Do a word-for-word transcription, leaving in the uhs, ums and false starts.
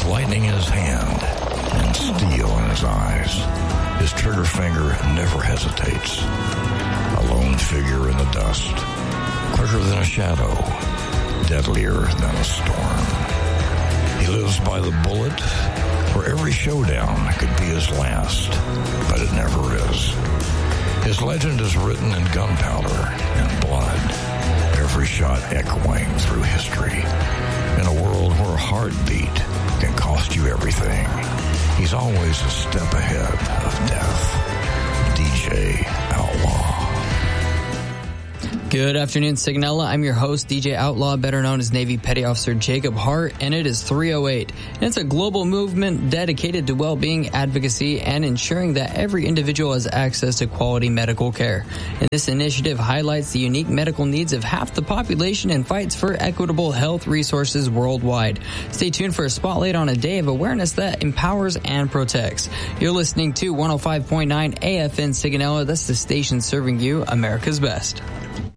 lightning in his hand and steel in his eyes. His trigger finger never hesitates. A lone figure in the dust, quicker than a shadow, deadlier than a storm. He lives by the bullet, where every showdown could be his last, but it never is. His legend is written in gunpowder and blood, every shot echoing through history. In a world where a heartbeat can cost you everything, he's always a step ahead of death. D J Outlaw. Good afternoon, Signella. I'm your host, D J Outlaw, better known as Navy Petty Officer Jacob Hart, and it is three oh eight. And it's a global movement dedicated to well-being advocacy and ensuring that every individual has access to quality medical care. And this initiative highlights the unique medical needs of half the population and fights for equitable health resources worldwide. Stay tuned for a spotlight on a day of awareness that empowers and protects. You're listening to one oh five point nine A F N Signella. That's the station serving you America's best.